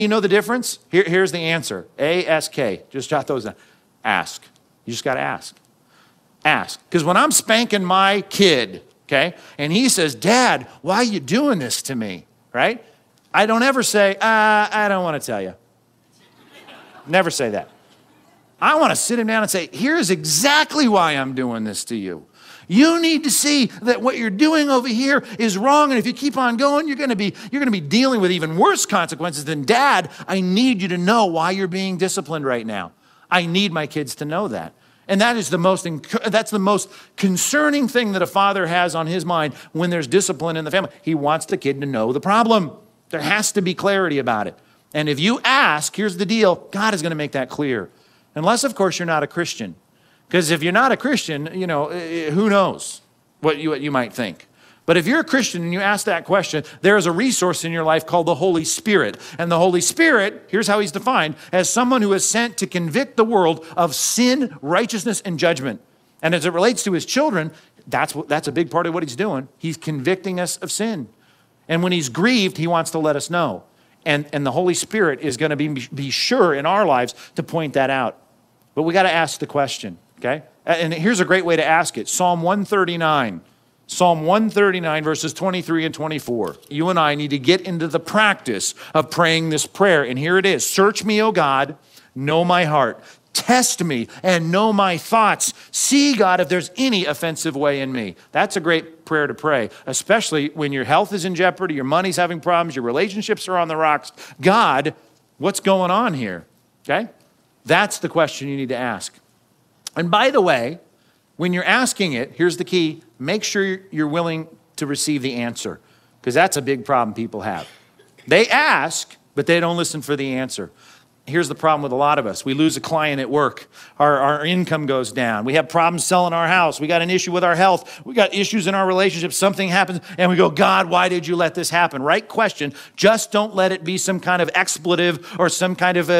You know the difference? Here's the answer. A-S-K. Just jot those down. Ask. You just got to ask. Ask. Because when I'm spanking my kid, okay, and he says, Dad, why are you doing this to me, right? I don't ever say, I don't want to tell you. Never say that. I want to sit him down and say, here's exactly why I'm doing this to you. You need to see that what you're doing over here is wrong, and if you keep on going, you're going to be dealing with even worse consequences than, Dad, I need you to know why you're being disciplined right now. I need my kids to know that. And that's the most concerning thing that a father has on his mind when there's discipline in the family. He wants the kid to know the problem. There has to be clarity about it. And if you ask, here's the deal, God is going to make that clear. Unless, of course, you're not a Christian. Because if you're not a Christian, who knows what you might think. But if you're a Christian and you ask that question, there is a resource in your life called the Holy Spirit. And the Holy Spirit, here's how he's defined, as someone who is sent to convict the world of sin, righteousness, and judgment. And as it relates to his children, that's a big part of what he's doing. He's convicting us of sin. And when he's grieved, he wants to let us know. And the Holy Spirit is going to be sure in our lives to point that out. But we got to ask the question, okay? And here's a great way to ask it. Psalm 139. Psalm 139, verses 23 and 24. You and I need to get into the practice of praying this prayer. And here it is. Search me, O God, know my heart. Test me and know my thoughts. See, God, if there's any offensive way in me. That's a great prayer to pray, especially when your health is in jeopardy, your money's having problems, your relationships are on the rocks. God, what's going on here? Okay? That's the question you need to ask. And by the way, when you're asking it, here's the key. Make sure you're willing to receive the answer, because that's a big problem people have. They ask, but they don't listen for the answer. Here's the problem with a lot of us. We lose a client at work. Our income goes down. We have problems selling our house. We got an issue with our health. We got issues in our relationship. Something happens and we go, God, why did you let this happen? Right question. Just don't let it be some kind of expletive or some kind of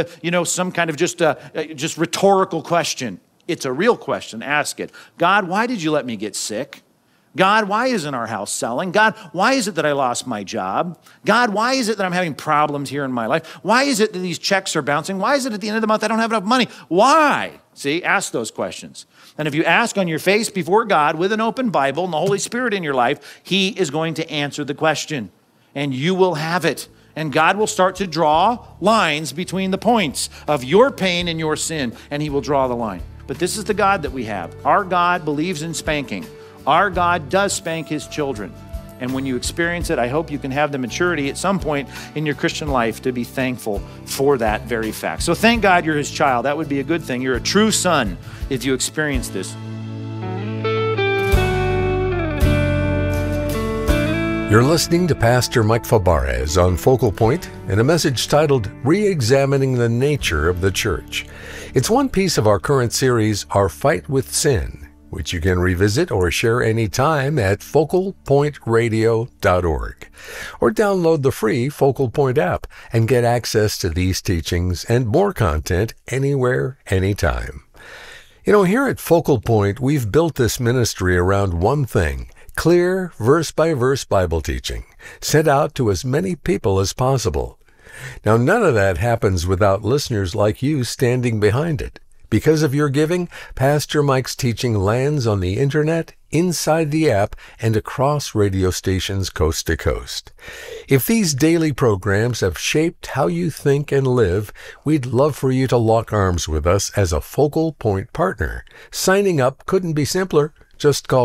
just rhetorical question. It's a real question. Ask it. God, why did you let me get sick? God, why isn't our house selling? God, why is it that I lost my job? God, why is it that I'm having problems here in my life? Why is it that these checks are bouncing? Why is it at the end of the month I don't have enough money? Why? See, ask those questions. And if you ask on your face before God with an open Bible and the Holy Spirit in your life, he is going to answer the question. And you will have it. And God will start to draw lines between the points of your pain and your sin, and he will draw the line. But this is the God that we have. Our God believes in spanking. Our God does spank his children. And when you experience it, I hope you can have the maturity at some point in your Christian life to be thankful for that very fact. So thank God you're his child. That would be a good thing. You're a true son if you experience this. You're listening to Pastor Mike Fabarez on Focal Point in a message titled Re-Examining the Nature of the Church. It's one piece of our current series, Our Fight with Sin, which you can revisit or share anytime at focalpointradio.org. Or download the free Focal Point app and get access to these teachings and more content anywhere, anytime. You know, here at Focal Point, we've built this ministry around one thing: clear, verse-by-verse Bible teaching, sent out to as many people as possible. Now, none of that happens without listeners like you standing behind it. Because of your giving, Pastor Mike's teaching lands on the internet, inside the app, and across radio stations coast to coast. If these daily programs have shaped how you think and live, we'd love for you to lock arms with us as a Focal Point partner. Signing up couldn't be simpler. Just call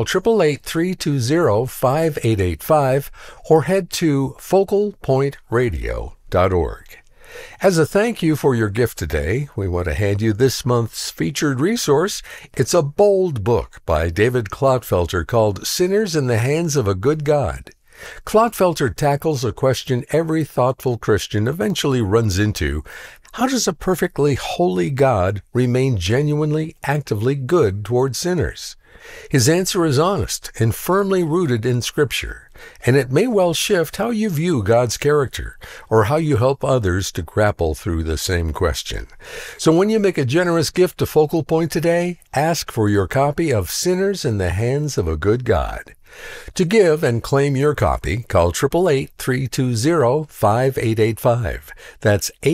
888-320-5885 or head to focalpointradio.org. As a thank you for your gift today, we want to hand you this month's featured resource. It's a bold book by David Clotfelter called Sinners in the Hands of a Good God. Clotfelter tackles a question every thoughtful Christian eventually runs into. How does a perfectly holy God remain genuinely, actively good toward sinners? His answer is honest and firmly rooted in Scripture, and it may well shift how you view God's character or how you help others to grapple through the same question. So when you make a generous gift to Focal Point today, ask for your copy of Sinners in the Hands of a Good God. To give and claim your copy, call 888-320-5885. That's